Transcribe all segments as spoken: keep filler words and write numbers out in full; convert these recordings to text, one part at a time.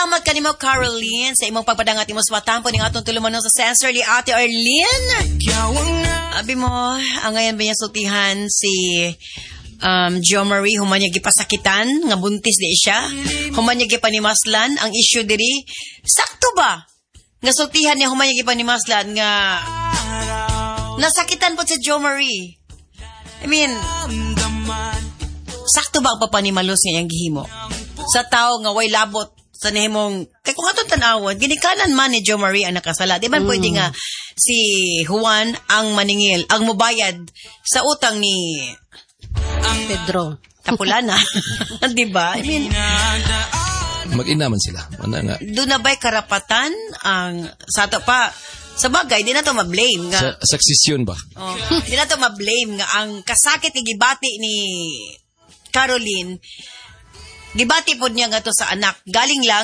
salamat kanimo Caroline sa imong pagpadangat imong swatampo ning atong tulumanon sa sensor ni Ate Arlene. Abi mo, ang ngayon ba niya sultihan si um, Jo Marie human niya gipasakitan nga buntis di siya. Human niya gipanimaslan ang issue diri. Sakto ba? Nga sultihan niya human niya gipanimaslan nga nasakitan po si Jo Marie. I mean, sakto ba ang papanimalos nga iyang gihimo? Sa tao nga way labot sa nahimong kay kung atong tan-awon ginikanan man ni Jo Marie ang nakasala di man mm. pwede nga si Juan ang maningil ang mubayad sa utang ni ang Pedro Tapulana. Di ba? I mean, mag-inaman sila. Ano nga? Doon na ba'y karapatan ang sa ato pa sa bagay, di na to ma-blame nga. Sa succession ba? Oh, di na to ma-blame nga ang kasakit ni gibati ni Caroline gibati po niya nga to sa anak. Galing lang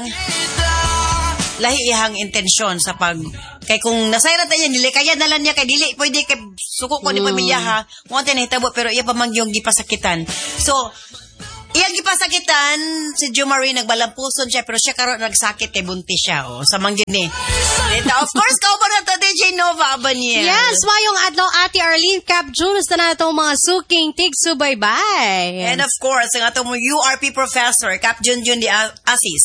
lahi iyang intensyon sa pag kay kung nasayra ta niya dili kaya nalan niya kay dili pwede kay suko ko ni pamilya ha mo ta nahitabo pero iya pa man yung gipasakitan. So iyang gipasakitan si Jo Marie nagbalampuson siya pero siya karon nagsakit kay buntis siya oh sa mangyud ni. Of course ka ba na to D J Nova ba niya? Yes, mayong adlaw Ate Arlene Cap Junes na nato mga suking tigsubaybay. And of course ang atong U R P professor Cap Junjun di Asis.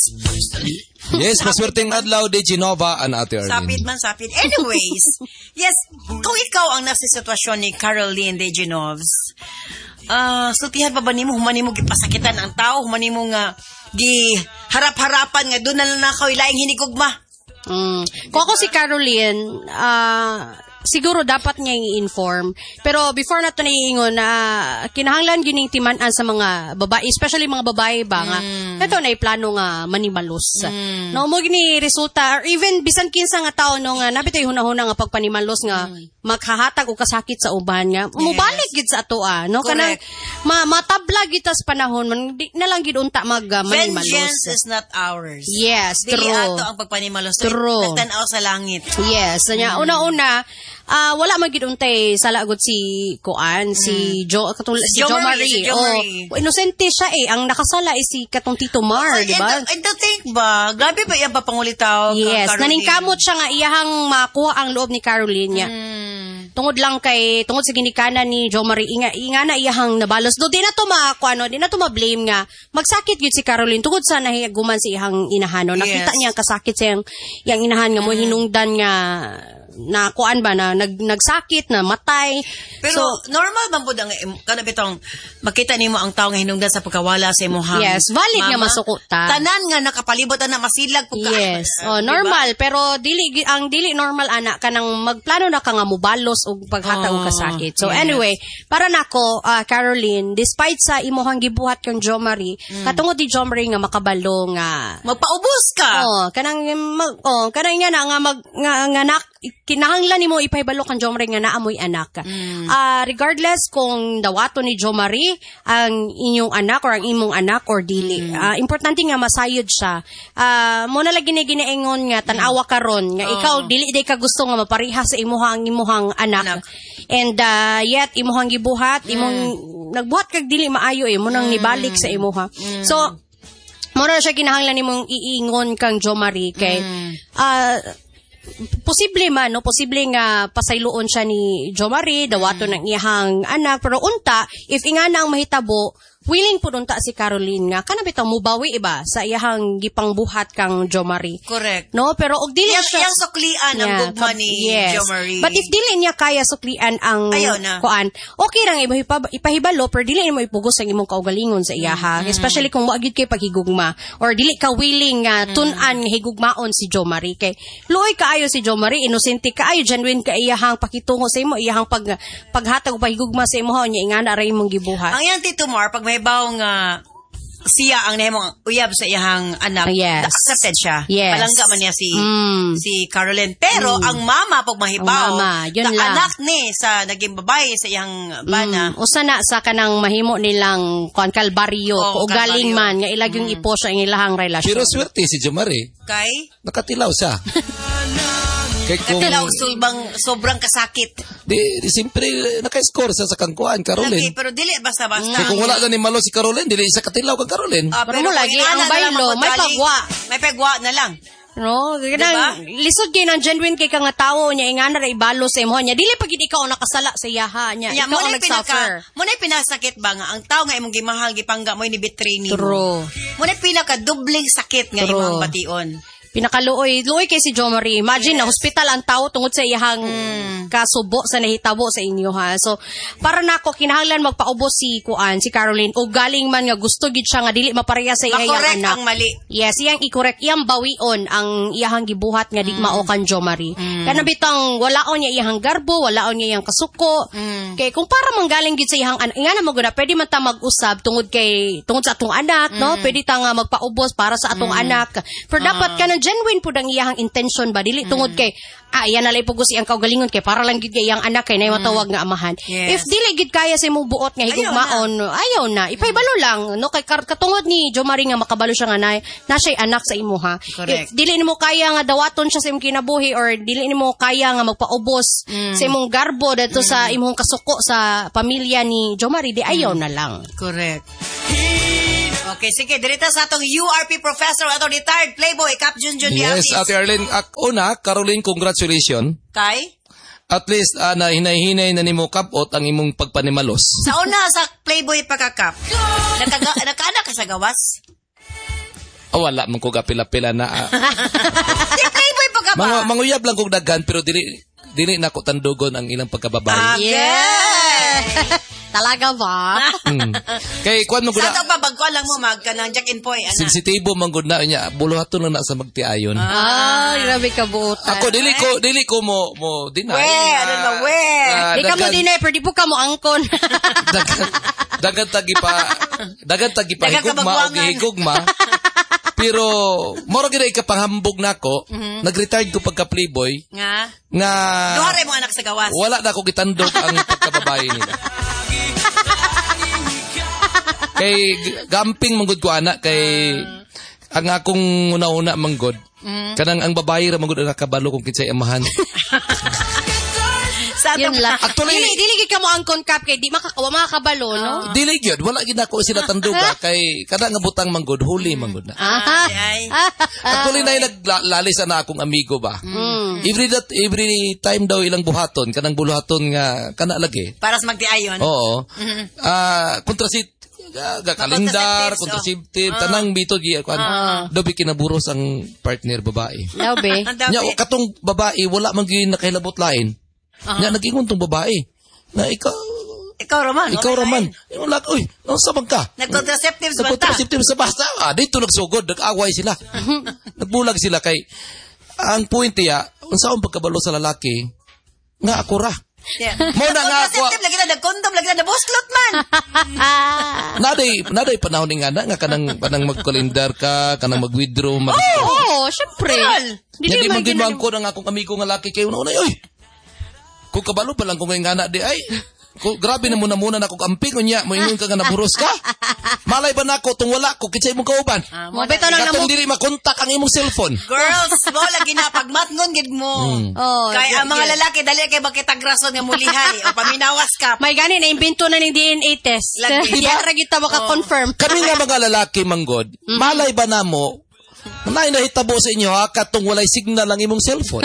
Yes, maswerteng adlaw D J Nova and Ate Arlene. Sapit man sapit. Anyways, yes, kung ikaw ang nasa sitwasyon ni Caroline D J Novs, ah, uh, sultihan pa ba nimo human nimo gipasakitan ang tao, human nimo nga gi harap-harapan nga doon na lang nakaw ilaing hinigugma. Mm. Kung ako si Caroline, ah, uh, siguro dapat niya i-inform. Pero before na ito naiingon na uh, kinahanglan gining timan-an sa mga babae, especially mga babae ba nga, mm. ito na plano nga manimalos. Mm. No, mo gini resulta, or even bisan kinsa nga tao no nga, nabitay hunahuna nga pagpanimalos nga, mm. maghahatag o kasakit sa uban nga, yes. Mubalik gid sa ato ah. No? Kanang ma matabla gid tas panahon, man, di na lang gid unta mag uh, manimalos. Vengeance is not ours. Yes, Dili true. ato ang pagpanimalos. True. Nagtanaw sa langit. Yes. Kanya, mm. una-una, Ah, uh, wala magid untay salagod si Kuan, mm. si Jo katul si Jo Marie. Si Jo Marie. Oh, inosente siya eh. Ang nakasala is si katong Tito Mar, oh, di ba? I don't think ba. Grabe ba iya pa pangulitaw? Yes, naningkamot siya nga iyahang makuha ang loob ni Caroline niya. Mm. Tungod lang kay tungod sa ginikanan ni Jo Marie inga, inga na iyahang nabalos. Do di na to ma kuano, di na to ma-blame nga. Magsakit gyud si Caroline tungod sa nahiyaguman si iyahang inahan. No? Nakita yes. niya kasakit sa iyang, iyang inahan nga mo hinungdan nga na kuan ba na nag nagsakit na matay. Pero so, normal man pud ang kana bitong makita nimo ang tawo nga hinungdan sa pagkawala sa imong yes valid nga masuko ta tanan nga nakapalibot na masilag pud ka yes oh normal diba? Pero dili ang dili normal ana kanang magplano na ka nga mobalos og paghatag og oh, kasakit. So yes. Anyway, para nako uh, Caroline, despite sa imong gibuhat kang Jo Marie, mm. katungod di Jo Marie nga makabalo nga magpaubos ka oh kanang mag, oh kanang nga na nga mag nga, nga nak kinahanglan nimo ipahibalo kang Jo Marie nga naamoy anak. Mm. Uh, regardless kung dawato ni Jo Marie ang inyong anak or ang imong anak or dili. Mm. Uh, importante nga masayod siya. Uh, mo na lagi ni ginaingon nga tan-awa karon nga oh. Ikaw dili day ka gusto nga mapareha sa imuhang imuhang anak. anak. And uh, yet imuhang gibuhat, imong mm. nagbuhat kag dili maayo eh mo nang mm. nibalik sa imuha. Mm. So mo na siya kinahanglan nimong iingon kang Jo Marie kay mm. uh, posible man, no? Posible nga pasayloon siya ni Jo Marie, dawato mm. ng iyahang anak. Pero unta, if inga na ang mahitabo, willing po unta si Caroline nga, kana bitang mubawi iba sa iyahang gipangbuhat kang Jo Marie. Correct. No? Pero og dili yang, siya... Yang suklian ang yeah, gugma ni yes. Jo Marie. But if dili niya kaya suklian ang kuan, okay lang ipahibalo, pero dili mo ipugos ang imong kaugalingon sa iyaha. Mm. Especially kung wagid kay paghigugma. Or dili ka willing nga uh, tun-an nga higugmaon si Jo Marie. Kay luoy kaayo si Jo Marie, inosente kaayo, genuine ka iyahang pakitungo sa imo, iyahang pag, paghatag o pahigugma sa imo, niya ingana aray imong gibuhat. Ang yang Tito Mar, pag may baw nga siya ang nahimong uyab sa iyang anak, yes. accepted siya. Yes. Palangga man niya si mm. si Caroline. Pero mm. ang mama pag mahibaw, mama, yun na lang. anak ni sa naging babae sa iyang bana. Mm. Usa na sa kanang mahimo nilang kon kalbaryo, oh, ugaling man nga ilag yung mm. ipo sa ilahang relasyon. Pero swerte si Jo Marie. Kay nakatilaw siya. Kay kung Katila og sulbang sobrang kasakit. di, di simpre naka-score sa sa kangkuan Lagi, Caroline. pero dili basta-basta. Kay kung wala na ni malo si Caroline, dili isa katilaw kang Caroline. Ah, Pero mo kung lagi, inaana ang na lang baylo, may magpagaling, pagwa. May pagwa na lang. No, Diba? ganang lisod kay nang genuine kay ka nga tawo niya ingana ra ibalo sa imo niya. Dili pag ikaw ang nakasala sa iyaha niya. Yeah, ikaw mo ang na pinaka, nag-suffer. mo na pinasakit ba nga ang tao nga imong gimahal gipangga mo ni betray nimo. True. Mo na pinaka dubling sakit nga True. imong bation. Pinakaluoy, luoy kay si Jo Marie. Imagine na hospital ang tao tungod sa iyahang kasubo sa nahitabo sa inyo ha. So para nako kinahanglan magpaubos si Kuan, si Caroline o galing man nga gusto gid siya nga dili mapareha sa iyang Makorek anak. ang mali. Yes, iyang i-correct, iyang bawion ang iyahang gibuhat nga di mao kan Jo Marie. Kana bitang walaon niya iyahang garbo, walaon niya iyang kasuko. Kay kung para manggaling gid sa iyahang anak, nga na mo guna pwede man ta mag-usab tungod kay tungod sa atong anak, no? Pwede ta nga magpaubos para sa atong anak. Pero dapat kanang genuine pud ang iyahang intention ba dili tungod kay ah iya na lay pugos iyang kaugalingon kay para lang gid kay iyang anak kay nay matawag nga amahan. Yes. If dili gid kaya sa imong buot nga higugmaon, ayaw na. Ipaybalo lang no kay kar- katungod ni Jo Marie nga makabalo siya nga na na siya'y anak sa imo ha. Correct. If dili nimo kaya nga dawaton siya sa imong kinabuhi or dili nimo kaya nga magpaubos sa imong garbo dito sa imong kasuko sa pamilya ni Jo Marie, di ayaw na lang. Correct. Okay, sige, dirita sa atong U R P professor, atong retired playboy, Cap Junjun Yes, Diatis. Ate Arlene. Ak- una, Caroline, congratulations. Kay? At least, uh, na hinay-hinay na nimo kapot ang imong pagpanimalos. Sa una, sa playboy pagka-Cap, nakaga, nakaanak ka sa gawas? Oh, wala man ko kapila-pila na. ah. Si playboy pagka ba? Mga manguyab lang kong daghan, pero dili, dili na ko tandugon ang ilang pagkababae. Yeah! Talaga ba? Hmm. Kay, kuwan mo Sa guna, ito pa, bagko lang mo, mag ka ng Jack and Poy, ana. sensitibo man gud na niya, buluhaton lang na sa magtiayon. Ah, grabe ka buutan. Ako, dili ko, dili ko mo, mo deny. We, ano na, we. Ah, Di ka mo dagan- dinay, pero di po ka mo angkon. dagan dagan tagi pa dagan tagi pa Dagan higugma o kabagwangan. gihigugma pero moro gid ka panghambog nako nag-retired ko pagka playboy Nga? nga Duhare mo anak sa gawas. wala na ako gitandog ang pagkababae nila kay g- gamping manggod ko ana kay ang akong una-una manggod kanang ang babae ra manggod ang nakabalo kung kinsay amahan. Sa Yun ito lang. Actually- dili, dili gid ka mo angkon kap kay di makakawa makakabalo, no? Dili gyud wala gid ako sila tanduga kay kada nga butang manggod huli manggod na. Ah, ay. Actually na naglalis na akong amigo ba. Every that every time daw ilang buhaton kanang buluhaton nga kana lagi. Para sa magtiayon. Oo. Ah, kontrasit ga kalendar, Contraceptives, contraceptive, tanang bito gi kan. Dobi kinaburos ang partner babae. Labi. Ang dami. Nya katong babae wala man gyud nakahilabot lain. Nya nagingon tong babae na ikaw Ikaw, Roman. ikaw okay, raman. ay. Wala oy, unsa man ka? Nag-contraceptives ba ta? Nag-contraceptive sa basta. Ah, dito nagsugod, nag-away sila. Nagbulag sila kay ang point ya, unsa ang pagkabalo sa lalaki nga ako ra. Yeah. Mo na nga ako. Contraceptive, lagi na, nag-condom, lagi na, nabusklot man. Naday naday panahon ni nga na, nga kanang kanang mag-calendar ka, kanang mag-withdraw, mag Oo, syempre. Jadi man magginwang ginani- ko ng akong amigo nga laki kay una oy. Kung kabalo pa lang kung nga na di ay ko grabe na muna muna na ko kamping unya mo ingon ka nga naburos ka. Malay ba nako tung wala ko kinsay imong kauban. Mo beto lang na Katong mo. dili makontak ang imong cellphone. Girls, mo, lagi na, pagmatngon, gid mo. Oh, Kaya ang mga yeah. lalaki, dali kay bakitagrason nga mulihay. O paminawas ka. May gani na imbento na ng D N A test. Lagi. Di ba ra kita maka-confirm. Kami nga mga lalaki manggod, malay ba namo Nay nahitabo sa inyo ha katong walay signal ang imong cellphone.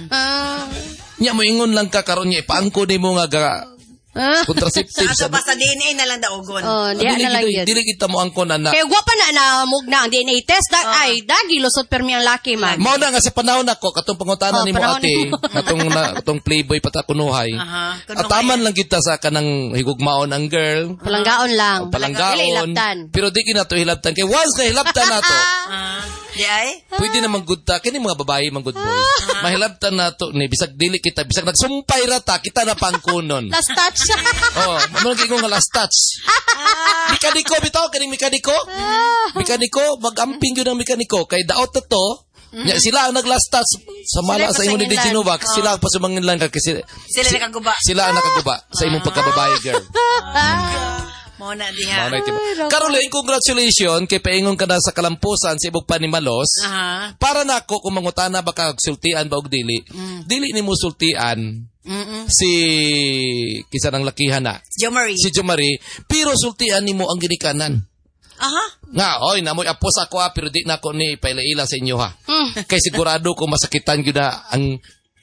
Nya mo ingon lang ka karon nya ipaangko nimo nga ga Ah. contraceptive Sa ato sa pa sa D N A na lang daogon. Oh, diya dili, na lang dili, yun. dili kita mo angkon na. Kaya gwapa na na mugna ang D N A test. Da, Ay, dagi, lusot permi ang laki, man. Mao na nga sa panahon nako katong Oh, pangutanan nimo panahon ate, nimo. katong na katong playboy patakunuhay. Aha, kuno Ataman lang kita sa kanang higugmaon ang girl. Palanggaon lang. Dili Palanggaon. ilabtan. Pero di kina to hilabtan kay once na hilabtan nato. Ah, di ay? Pwede na manggudta kini mga babae man good boys. Mahilabtan nato ni bisag dili kita bisag nagsumpay ra ta kita na pangkunon. Last touch. Oh, ano lagi nga last touch. Mekaniko bitaw kaning mekaniko. Mekaniko magamping gyud ang mekaniko kay daot na to. Nya sila ang nag last touch sa mala sa imo ni pasanginlan. Genovac, sila ang pasumangin lang kasi Sila nakaguba. sila ang nakaguba sa imong pagkababae girl. Mo na diha. Maunay tiba. Caroline, congratulations kay paingon ka na sa kalampusan sa ibog panimalos. Aha. Para nako kung mangutana baka sultian ba og dili. Mm. Dili nimo sultian. Mm-mm. Si kisa ng lakihan na. Jo Marie. Si Jo Marie, pero sultian nimo ang ginikanan. Aha. Nga, oy, namoy apos ako ha, pero di na ako ni pailaila sa inyo ha. Mm. Kay sigurado ko masakitan gyud na ang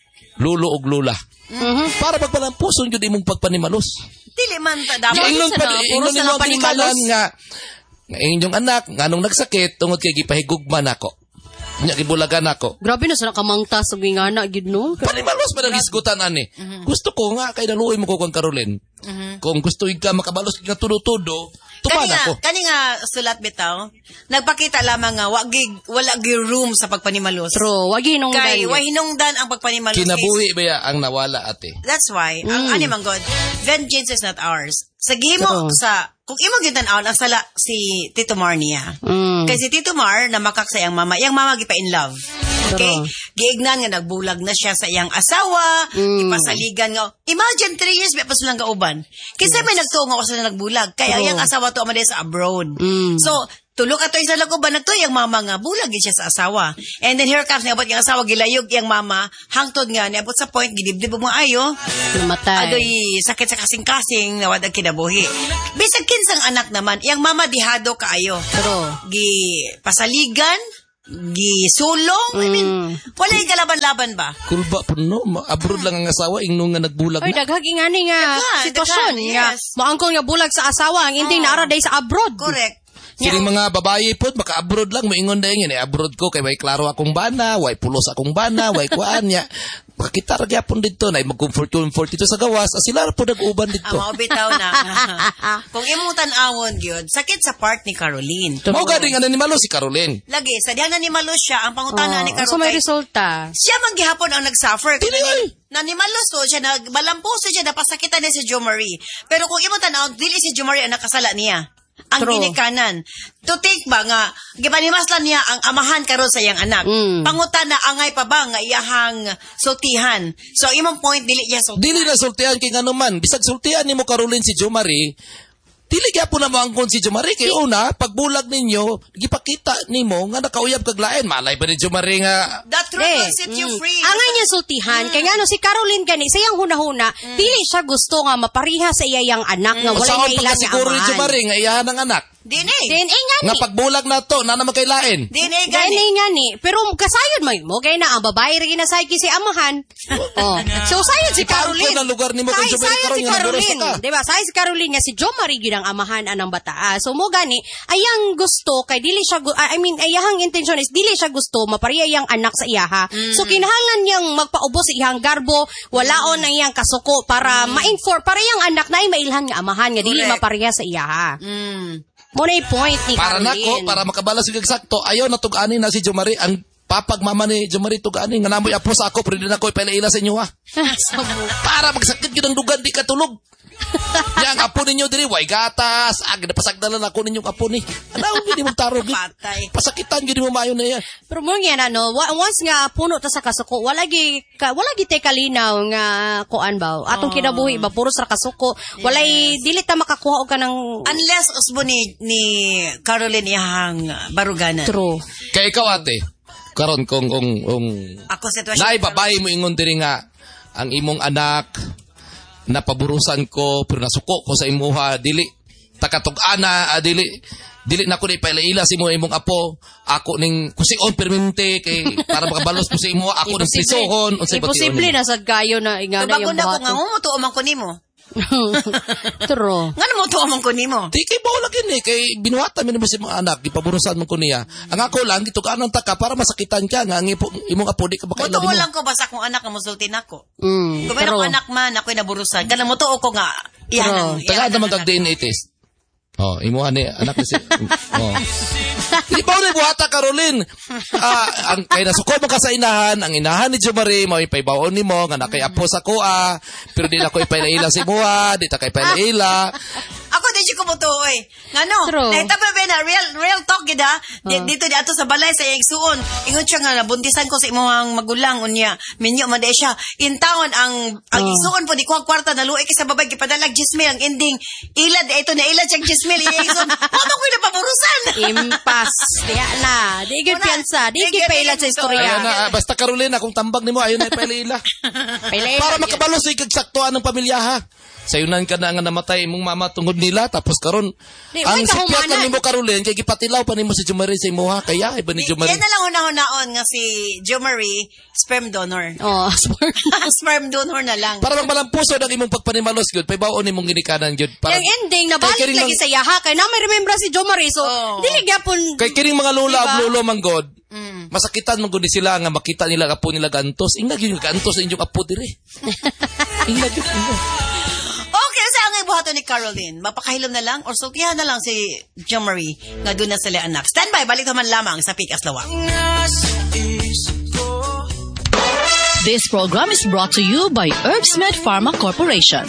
lulo og lula. Mm-hmm. Para magpalampuson gyud imong pagpanimalos. Dili man ta dapat. Yung ingon pa, Puro ingon sa nimo ang panimalos. ginikanan nga, nga inyong anak, nganong nagsakit, tungod kay gipahigugman ako. Nya gibulagan ako. Grabe na sa nakamangta sa gingana gid no. Panimalos pa nang hisgutan ani. Mm-hmm. Gusto ko nga kay naluoy mo ko kang Caroline. Mm-hmm. Kung gusto ka makabalos nga tudo-tudo, tuman Kani ako. nga, kani nga sulat bitaw, nagpakita lamang nga wa gig wala gig room sa pagpanimalos. True, wag hinong Kay dali. wa hinungdan ang pagpanimalos. Kinabuhi ba ya ang nawala ate? That's why, ang Mm. ani man God, vengeance is not ours. Sa gihimo True. sa kung imo gyud tan-aw ang sala si Tito Mar niya. Mm. Kay si Tito Mar namakak sa iyang mama, iyang mama gipa in love. Okay? True. Giignan nga nagbulag na siya sa iyang asawa, Mm. ipasaligan nga. Imagine three years pa silang kauban. Kasi may nagtuo nga ako sila nagbulag. Kaya True. iyang asawa to amade sa abroad. Mm. So, tulo ka to isa lang ko ba nagto yung mama nga bulag gid siya sa asawa. And then here comes niabot yung asawa gilayog yung mama hangtod nga niabot sa point gidibdib mo ayo. Namatay. Adoy sakit sa kasing-kasing nawad ang kinabuhi. Bisag kinsang anak naman, iyang mama dihado kaayo. True. Gi pasaligan, gi sulong, I mean, Mm. wala yung kalaban-laban ba? Kulba po no, ma- abroad lang ang asawa, ingno nga nagbulag Oy, na. daghag ingani nga Daghan, sitwasyon daghan, nga yes. maangkon nga bulag sa asawa ang inding naara day sa abroad. Correct. Sining mga babae po, maka-abroad lang, maingon na yun, eh, abroad ko, kay may klaro akong bana, way pulos akong bana, way kuan niya. Makakita ragyapon dito, na mag-comfort-comfort dito sa gawas, as sila po nag-uban dito. Ang maubitaw na. Kung imong tan-awon gyud, sakit sa part ni Caroline. Mao gading ano ni Malo si Caroline. Lagi, sa dihan na ni Malo siya, ang pangutana ni Oh, so may Caroline. resulta. Siya man gihapon ang nag-suffer. Dili, oy. Nanimaluso siya, nagbalampuso siya, napasakitan niya si Jo Marie. Pero kung imong tan-awon, dili si Jo Marie ang nakasala niya. Ang True. ginikanan. To think ba nga, gipanimaslan niya ang amahan karon sa iyang anak. Mm. Pangutan na angay pa ba nga iyahang sultihan. So imong point, dili niya sultihan. Dili na sultihan kay ngano man, bisag sultihan nimo Caroline si Jo Marie, dili gyapon na moangkon si Jo Marie kay una pagbulag ninyo, gipakita nimo nga nakauyab kag lain, malay ba ni Jo Marie nga The truth Eh, will set you mm. free. Angay niya sultihan, kay nga ano, si Caroline gani, sa iyang hunahuna, dili siya gusto nga mapariha sa iyang anak nga wala usaon nga ilan nga pagkasiguro ni Jo amahan. Marie nga iyahan ang anak. D N A. D N A nga Nga ni. pagbulag na to, na naman kay lain. D N A Gani gani. nga ni. Pero kasayod mo mo, kaya na ang babae rin na sayki si amahan. oh. So sayod si Ipangko Caroline. ng lugar nimo kay Say- Jo Marie sayod karon si nga naburos Caroline. ka. Diba? Sayod si Caroline nga si Jo Marie gid ang amahan anang bataa. So mo gani, ayang gusto kay dili siya gu- I mean ayang intention is dili siya gusto mapariya iyang anak sa iyaha. So kinahanglan niyang magpaubos sa iyang garbo, walaon ang iyang kasuko para ma-inform para iyang anak na ay mailhan nga amahan nga dili Correct. mapariya sa iyaha. Mm. Mo na yung point ni Para Caroline. nako, para makabalas yung eksakto, ayaw na tug-ani na si Jo Marie, ang papag mama ni Jo Marie tug-ani, nga namoy apos ako, pero di na ko ipailaila sa inyo ha. Para magsakit yun ang dugan, di katulog. Yang apo ninyo diri, way gatas, ag napasagdalan ako ninyong apo ni. Ano, hindi mo tarog. Patay. Pasakitan, hindi mo mayo na yan. Pero mo nga ano, wa- once nga puno ta sa kasuko, wala gi ka, wala gi tay kalinaw nga kuan ba. Atong kinabuhi ba puro sa kasuko. Walay dili ta makakuha og kanang Unless usbo ni, ni Caroline iyahang baruganan. true. Kaya ikaw ate, karon kung, kung, kung, Ako sitwasyon. naay babae mo ingon diri nga, ang imong anak, napaburusan ko, pero nasuko ko sa imuha, dili, takatug-ana, ah, dili, dili na ko na ipailaila si mo imong apo, ako ning kusion permente, kay, para makabalos ko sa imuha, ako ning prisohon, unsay Imposible batiyon na sad kayo na ingana Bago yung na ko nga, buhaton. mo tuo man ko nimo. True. Nga mo tuo man ko nimo. Di kay bawa lagi ni, kay binuhatan mo naman si mga anak, ipaburusan mo ko niya. Ang ako lang, gito ka anong taka, para masakitan ka nga, ang ipo- imong apo, di ka baka Mutuo mo. lang ko basta kung anak nga musultin ako. Mm, Kung mayroong true. anak man, ako'y naburusan. Kana mo tuo ko nga. Iyan ang, Taga naman kag D N A test. Oh, imuha ni anak ni si. Oh. Di ba ni buhata Caroline? Ah, ang kay nasuko mo ka sa inahan, ang inahan ni Jo Marie mo ipaibaon nimo nga nakay apo sa kuha, pero di na ko ipailaila si imuha, di ta kay ipailaila. Ako di siya kumutuoy. Ngano? True. Nahitabo ba na real real talk gid ha. Di- Oh. Dito di ato sa balay sa iyang suon. Ingon siya nga nabuntisan ko sa imong magulang unya. Minyo man di siya. In town ang ang Oh. isuon po di ko kwarta naluoy kay sa babay gipadalag Gismil ang ending ilad ito na ilad siyang Gismil iya isuon. Ano ko na paburusan? Impas. Diya na. Di gid Una, piyansa. Di di gid gid pailat sa ito. istorya. Ayan na, ah, basta Carolina, kung tambag nimo ayon na pailila. Pailat. Para makabalo sa ikagsaktuan ng pamilya ha. Sayunan ka na nga namatay imong mama tungod nila tapos karon Di, ang wait, sipyat kahumanan. lang nimo Caroline kay gipatilaw pa nimo si Jumari sa imuha kaya iba ni Jumari. Yan na lang una-unaon nga si Jo Marie, sperm donor. Oh, sorry. Sperm donor na lang. Para lang malampuso ang imong pagpanimalos gyud paybaon nimong ginikanan gyud para Yung ending, Kay nabalik kining lagi mga- sa yaha. Kaya na may remember si Jo Marie. So, Oh. dili gyapon. kay kining mga lola Diba? ug lolo man god. Mm. Masakitan man gud ni sila nga makita nila ang apo nila gantos. Ingna gyud gantos sa inyong apo dire. Ingna gyud. Okay, sa ang buhaton ni Caroline, mapakahilom na lang or sultihan na lang si Jo Marie nga doon na sila anak. Standby, balik naman lamang sa Pikas Lawak. This program is brought to you by Herbsmed Pharma Corporation.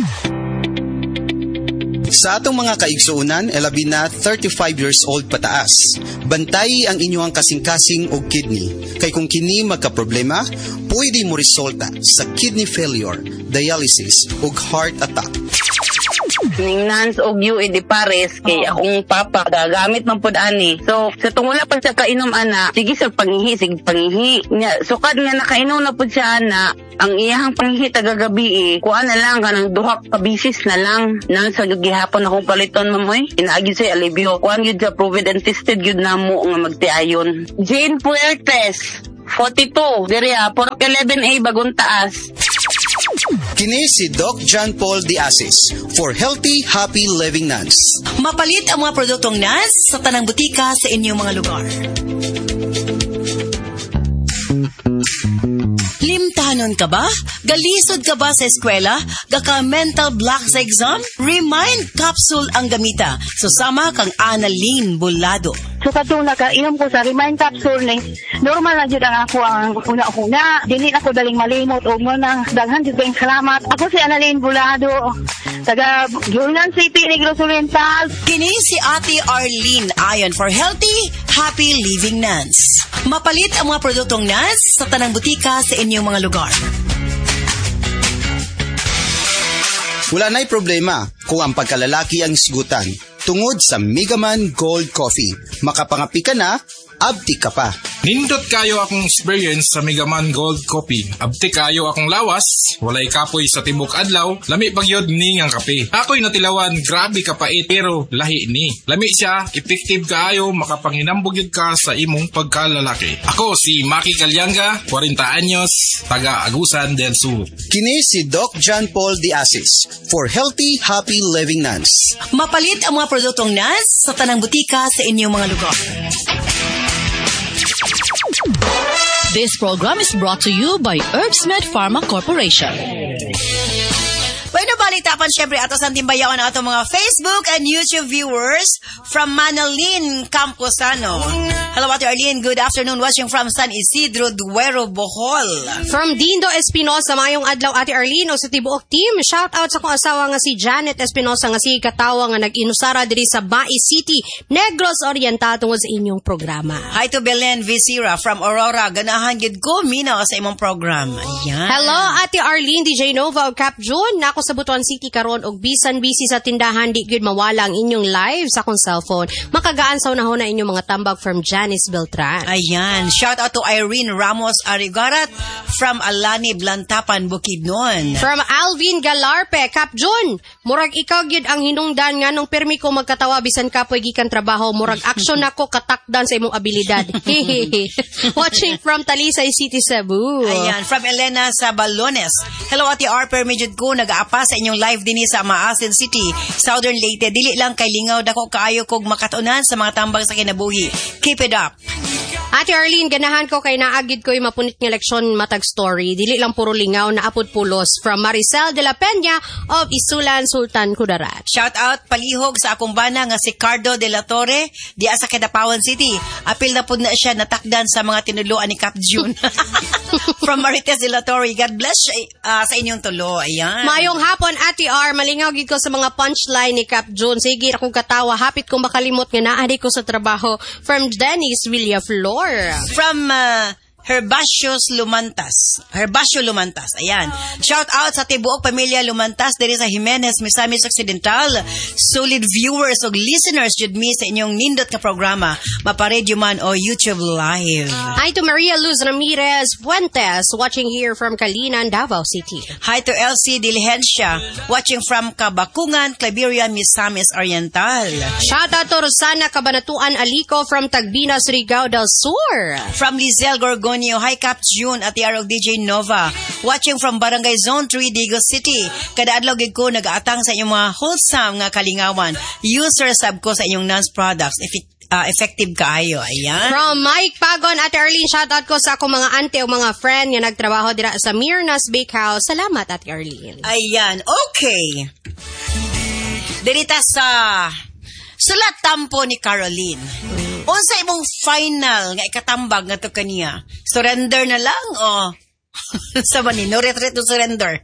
Sa atong mga kaigsuunan, elabi na thirty-five years old pataas. Bantay ang inyong kasing-kasing og kidney. Kay kung kini magka-problema, pwede mo resulta sa kidney failure, dialysis ug heart attack. Ningnan og yu di pares kay akong papa gagamit man pud ani. So sa tungula pa sa kainom ana, sige sa pangihi, sige pangihi. Nya sukad nga nakainom na pud siya ana, ang iyang pangihi tagagabi eh, kuha na lang kanang duha ka bisis na lang nang sa gihapon akong paliton mamoy. Inaagi sa alibyo. Kuan gyud sa proven and tested gyud namo nga magtiayon. Jane Puertes, forty-two, diri ha, Porok eleven A bagong taas. Kini si Doc John Paul Diasis for Healthy, Happy Living Nuns. Mapalit ang mga produktong N A S sa tanang butika sa inyong mga lugar. Limtanon ka ba? Galisod ka ba sa eskwela? Gaka mental block sa exam? Remind capsule ang gamita. Susama kang Annalyn Bulado. So katong nakainom ko sa Remind Capsule ning normal na jud ang ako ang una-una. Dili ako daling malimot o mo nang daghan jud kayong salamat. Ako si Annalyn Bulado, taga Julian City, Negros Oriental. Kini si Ate Arlene ayon for Healthy, Happy Living Nuns. Mapalit ang mga produktong N A S sa tanang butika sa inyong mga lugar. Wala na'y problema kung ang pagkalalaki ang sigutan. Tungod sa Megaman Gold Coffee, makapangapi ka na, abti ka pa. Nindot kayo akong experience sa Megaman Gold Coffee. Abti kayo akong lawas, walay kapoy sa tibok adlaw, lami pagyod ni ngang kape. Ako'y natilawan, grabe kapait, pero lahi ni. Lami siya, effective kaayo, makapanghinambog yun ka sa imong pagkalalaki. Ako si Maki Calyanga, forty anyos, taga Agusan del Sur. Kini si Doc John Paul Diasis for Healthy, Happy Living Nuns. Mapalit ang mga produktong N A S sa tanang butika sa inyong mga lugar. This program is brought to you by Herbsmed Pharma Corporation. Bueno, balitapan syempre ato sa timbayawan na ato mga Facebook and YouTube viewers from Manalin Camposano. Hello, Ate Arlene. Good afternoon. Watching from San Isidro, Duero, Bohol. From Dindo Espinosa, mayong adlaw Ate Arlene o sa tibuok team. Shout out sa kong asawa nga si Janet Espinosa nga si katawa nga nag-inusara diri sa Bai City, Negros Oriental tungod sa inyong programa. Hi to Belen Visira from Aurora. Ganahan gid ko minaw sa imong program. Ayan. Hello, Ate Arlene, D J Nova o Cap June. Nako sa Butuan City karon og bisan busy sa tindahan, di gyud mawala ang inyong live sa akong cellphone. Makagaan sa unahon na inyong mga tambag from Janice Beltran. Ayan. Shout out to Irene Ramos Arigarat from Alani, Blantapan, Bukidnon. From Alvin Galarpe, Cap June. Murag ikaw gyud ang hinungdan nga nung permi ko magkatawa bisan kapoy gikan trabaho, murag action nako katakdan sa imong abilidad. Hehehe. Watching from Talisay City, Cebu. Ayan, from Elena sa Balones. Hello, Ate R. Permijud ko, nag-aapa sa inyong live din sa Maasin City, Southern Leyte. Dili lang kay lingaw dako kaayo kog makatunan sa mga tambang sa kinabuhi. Keep it up. Ate Arlene, ganahan ko kay naagid ko'y mapunit ng leksyon matag story. Dili lang puro lingaw na apod pulos. From Maricel de la Peña of Isulan, Sultan Kudarat. Shout out palihog sa akong bana nga si Cardo de la Torre di sa Kidapawan City. Apil na pud na siya natakdan sa mga tinuluan ni Cap June. From Marites de la Torre. God bless uh, sa inyong tulo. Ayan. Mayong hapon, Ate R. Malingaw gid ko sa mga punchline ni Cap June. Sige, akong katawa. Hapit kong makalimot nga naadi ko sa trabaho. From Dennis Villaflor. From uh, Herbacious Lumantas. Herbacio Lumantas. Ayan. Shout out sa tibuok pamilya Lumantas diri sa Jimenez, Misamis Occidental. Solid viewers o listeners jud mi sa inyong nindot nga programa. Maparedyo man o YouTube Live. Hi to Maria Luz Ramirez Fuentes, watching here from Calinan, Davao City. Hi to L C Diligencia, watching from Kabakungan, Claveria, Misamis Oriental. Shout out to Rosana Cabanatuan Alico from Tagbinas, Rigao del Sur. From Lizelle Gorgonio, hi Cap June at Yarog D J Nova, watching from Barangay Zone three, Digos City. Kada adlaw gid ko nagaatang sa inyong mga wholesome nga kalingawan. User sub ko sa inyong Nance products. If it, uh, effective kaayo. Ayan. From Mike Pagon at Arlene, shout out ko sa akong mga auntie o mga friend nga nagtrabaho dira sa Mirna's Bakehouse. Salamat at Arlene. Ayan. Okay. Dirita sa sulat tampo ni Caroline. Unsa imong final nga ikatambag nga to kaniya? Surrender na lang o sa ba ni no retreat to surrender?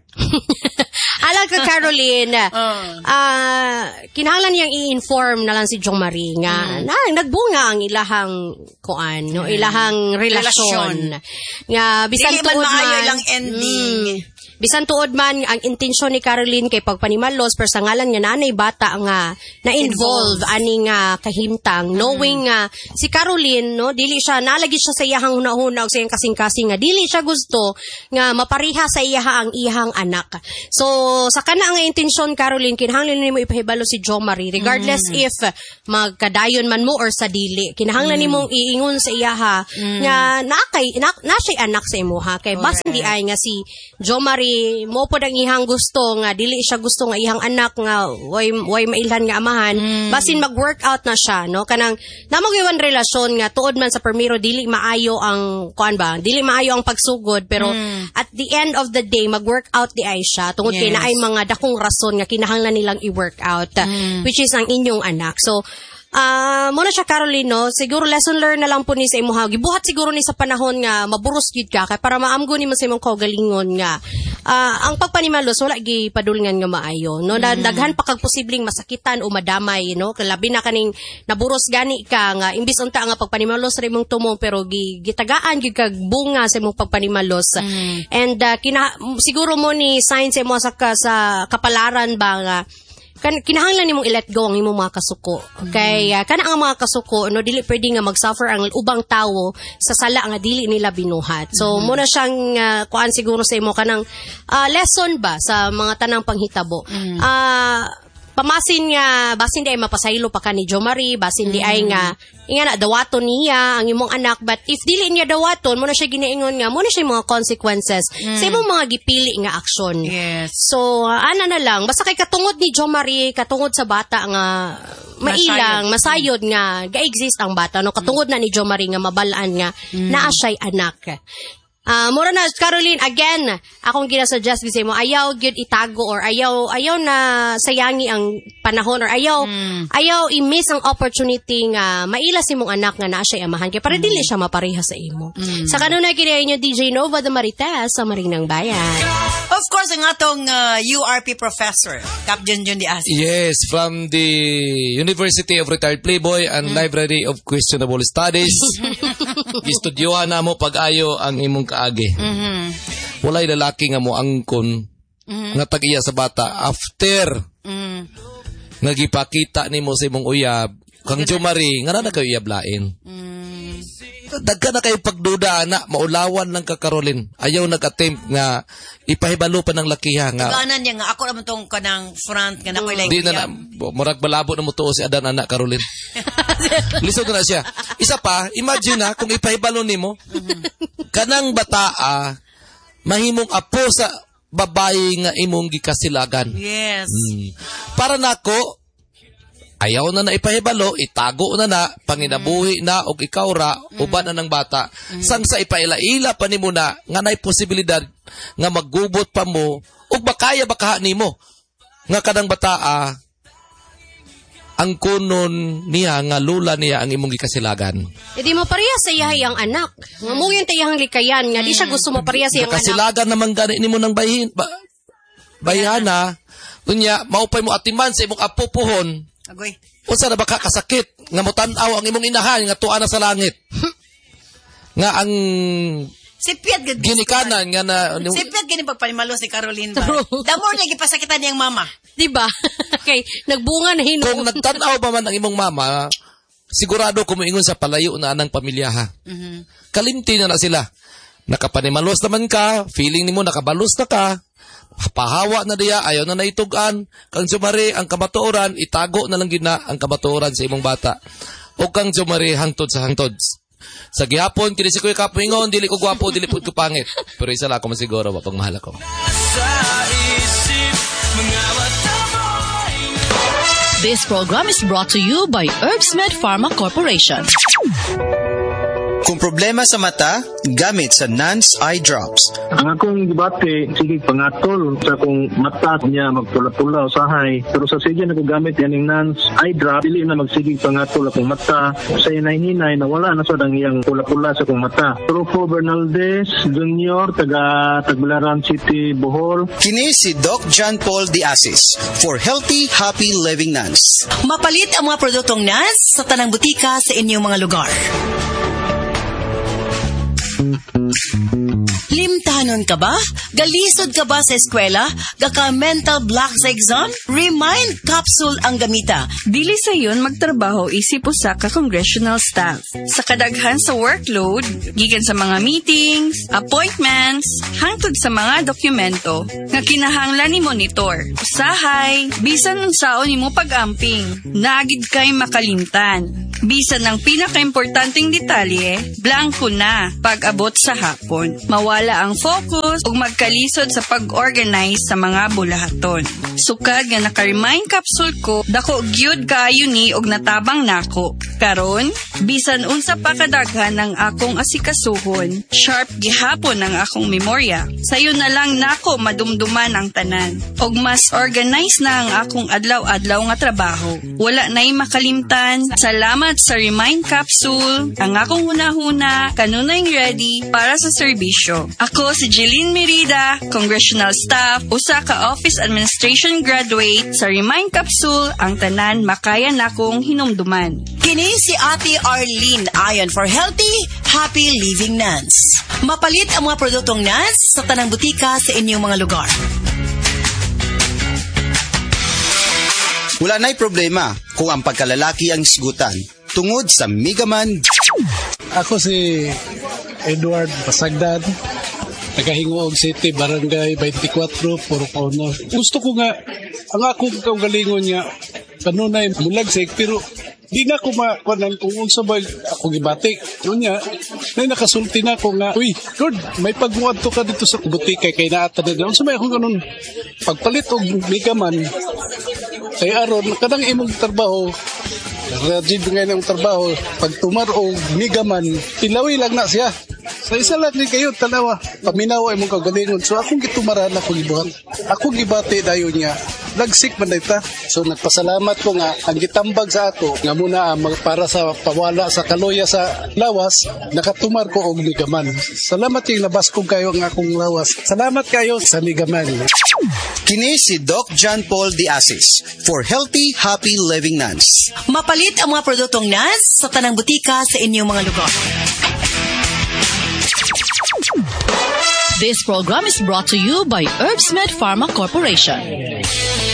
Alam ka, Caroline, uh, uh, kinahanglan niyang i-inform na lang si Jong Marie nga mm. na, nagbunga ang ilahang kuan, no, ilahang relasyon. Nga bisan tuod man lang ending. Mm, bisan tuod man ang intensyon ni Caroline kay pagpanimalos pero sa ngalan nga nanay bata nga na-involve ani nga kahimtang, mm. knowing nga uh, si Caroline, no, dili siya nalagi siya sa iyahang hunahuna og sa iyang kasing-kasing nga dili siya gusto nga mapariha sa iyaha ang iyahang anak. So sa kana nga intensyon, Caroline, kinahanglan nimo ipahibalo si Jo Marie regardless mm. if magkadayon man mo or sa dili. Kinahanglan mm. nimong iingon sa iyaha mm. nga na kay na, na siya anak sa imuha kay bas hindi ay nga si Jo Marie mo pod ang ihang gusto nga dili siya gusto nga ihang anak nga way way mailhan nga amahan mm. basin mag-workout na siya, no, kanang namogiwan relasyon nga tuod man sa permiro dili maayo ang kuan ba dili maayo ang pagsugod pero mm. at the end of the day mag-workout di ay siya tungod yes. kay naay mga dakong rason nga kinahanglan nilang i-workout mm. which is ang inyong anak. So Ah, uh, muna siya, Caroline, no? Siguro lesson learned na lang po ni sa imuha. Gibuhat siguro ni sa panahon nga maburos gid ka kay para maamgo ni mo sa imong kaugalingon nga uh, ang pagpanimalos wala gi padulngan nga maayo, no? Mm. Daghan pa kag posibleng masakitan o madamay, no? Labi na kaning naburos gani ka nga imbis unta nga pagpanimalos ra imong tumong pero gi gitagaan gid kag bunga sa imong pagpanimalos. Mm. And uh, kina siguro mo ni sign sa imo sa, sa kapalaran ba nga kan kinahanglan nimong i-let go ang imong mga kasuko. Okay, mm-hmm. uh, kana ang mga kasuko no dili pwede nga mag-suffer ang ubang tawo sa sala nga dili nila binuhat. So mm-hmm. muna siyang uh, kuan siguro sa imo kanang uh, lesson ba sa mga tanang panghitabo. Mm-hmm. Uh, pamasin nga basin di ay mapasaylo pa ka ni Jo Marie, basin di mm. ay nga inga na dawaton niya ang imong anak, but if dili niya dawaton mo na siya ginaingon nga mo na siya mga consequences mm. sa imong mga gipili nga aksyon. Yes. So uh, ana na lang basta kay katungod ni Jo Marie, katungod sa bata nga mailang masayod mm. nga ga-exist ang bata, no, katungod mm. na ni Jo Marie nga mabalaan nga mm. naa siya'y anak. Ah, uh, mura na Caroline, again, akong ginasuggest gid sa mo, ayaw gyud itago or ayaw ayaw na sayangi ang panahon or ayaw mm. ayaw i-miss ang opportunity nga maila si mong anak nga naa siya amahan kay para mm. dili siya mapareha sa imo. Mm. Sa kanunay kini inyo D J Nova de Marites sa Marinang Bayan. Of course, ang atong uh, U R P professor, Cap Junjun Di Asi. Yes, from the University of Retired Playboy and mm. Library of Questionable Studies. Gistudyohan na mo pag-ayo ang imong kaagi. Mm-hmm. Walay lalaki nga mo angkon mm-hmm. nga tag-iya sa bata after mm-hmm. nga gipakita nimo sa imong uyab kang Jo Marie nga na kayo uyab lain. Mm-hmm. Dagka na kayo pagduda na maulawan lang ka Caroline. Ayaw nag-attempt nga ipahibalo pa ng lakiha nga. Taganan niya nga ako naman tong kanang front nga nakoy lang. Di na na murag balabo na mo tuo si Adan anak Caroline. Lisod na siya. Isa pa, imagine na kung ipahibalo nimo. Mm-hmm. Kanang bataa mahimong apo sa babae nga imong gikasilagan. Yes. Hmm. Para nako ayaw na na ipahibalo, itago na na, panginabuhi na, o ikaw ra, mm. uban na ng bata. Mm. Sang sa ipaila-ila pa ni mo na, nga na'y posibilidad, nga maggubot pa mo, o makaya baka ni mo. Nga kadang bata, ah, ang kunon niya nga lula niya ang imong gikasilagan. E di mo pareha sa iyahay ang anak. Nga mo yung tayang likayan, nga di siya gusto mo pareha sa iyang anak. Kasilagan naman gani nimo ng bahin, ba, bayhana. Unya, maupay mo atiman sa imong apupuhon. Agoy. Unsa na baka kasakit nga motanaw ang imong inahan nga tuwa na sa langit. Nga ang Sipiat gid. ginikanan nga na Sipiat gini pagpalimalo si Caroline ba. Damo niya gipasakitan niyang mama. Di ba? Okay, nagbunga na hinuon. kung nagtanaw pa man ang imong mama, sigurado kumuingon sa palayo na anang pamilya ha. Mhm. Kalimti na na sila. Nakapanimalos naman ka, feeling nimo nakabalos na ka. Pahawa na diya, ayaw na naitugan. Kang sumari ang kamatuoran, itago na lang gina ang kamatuoran sa imong bata. O kang sumari hangtod sa hangtod. Sa gihapon, kini si Kuya Kapuingon, dili ko gwapo, dili po ko pangit. Pero isa lang ako masiguro, mapag mahal ako. This program is brought to you by Herbsmed Pharma Corporation. Kung problema sa mata, gamit sa Nance Eye Drops. Ang akong gibati, sige pangatol sa akong mata niya magpula-pula usahay. Pero sa sige na ko gamit yan yung Nance Eye Drop, dili na magsigig pangatol akong mata. Sa hinay-hinay na wala na sa dang iyang pula-pula sa akong mata. Rufo Bernaldez Junior, taga Tagbilaran City, Bohol. Kini si Doc John Paul Diasis for Healthy, Happy Living Nance. Mapalit ang mga produktong Nance sa tanang butika sa inyong mga lugar. Limtanon ka ba? Galisod ka ba sa eskwela? Gaka mental block sa exam? Remind Capsule ang gamita. Dili sa yun magtrabaho isip usa ka congressional staff. Sa kadaghan sa workload, gikan sa mga meetings, appointments, hangtod sa mga dokumento nga kinahanglan ni monitor. Usahay, bisan unsaon nimo pag-amping, naagid kay makalimtan. Bisan ang pinakaimportanteng detalye, blanko na pag-abot sa hapon. Mawala ang focus ug magkalisod sa pag-organize sa mga bulahaton. Sukad nga naka-remind capsule ko, dako gyud kaayo ni og natabang nako. Karon, bisan unsa pa kadaghan ang akong asikasuhon, sharp gihapon ang akong memorya. Sayo na lang nako madumduman ang tanan. Og mas organize na ang akong adlaw-adlaw nga trabaho. Wala na'y makalimtan. Salamat sa Remind Capsule. Ang akong hunahuna, kanunay ready para sa serbisyo. Ako si Jeline Merida, Congressional Staff, usa ka Office Administration Graduate sa Remind Capsule, ang tanan makaya nakong hinumduman. Kini si Ate Arlene ayon for Healthy, Happy Living Nance. Mapalit ang mga produktong Nance sa tanang butika sa inyong mga lugar. Wala na'y problema kung ang pagkalalaki ang sigutan tungod sa Megaman. Ako si Edward Pasagdan, taga-Hingoog City, Barangay twenty-four, Puro Pauno. Gusto ko nga, ang akong kaugalingon niya, kanunay mulagsik, pero di na ako makuanan kung unsa ba ako gibati. Yun niya, na nakasulti na ako nga, uy, Lord, may pagmuad to ka dito sa butika kay naata na doon. Unsa may akong ganun, pagpalit og Megaman, kay aron, kadang imong trabaho, rajid ngayon ang trabaho, pag tumaro Megaman, tilawi lang na siya. Sa isa lang ni kayo, tanawa, paminawa imong kagalingon. So akong gitumaran, akong gibuhat. Akong gibati dayon niya. Lagsik man dayta. So nagpasalamat ko nga, ang gitambag sa ato, nga muna uh, para sa pawala sa kaloya sa lawas, nakatumar ko og Megaman. Salamat yung nabas ko kayo ang akong lawas. Salamat kayo sa Megaman. Kini si Doc John Paul Diasis for Healthy, Happy Living Nance. Mapalit ang mga produktong Nance sa tanang butika sa inyong mga lugar. This program is brought to you by Herbsmed Pharma Corporation.